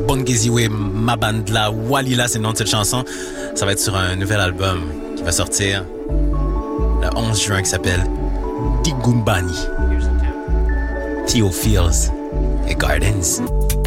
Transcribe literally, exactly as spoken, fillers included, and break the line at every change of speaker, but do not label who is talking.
Bongeziwe Mabandla Walila, c'est le nom de cette chanson. Ça va être sur un nouvel album qui va sortir le onze juin qui s'appelle Digumbani. Theo Fields et Gardens.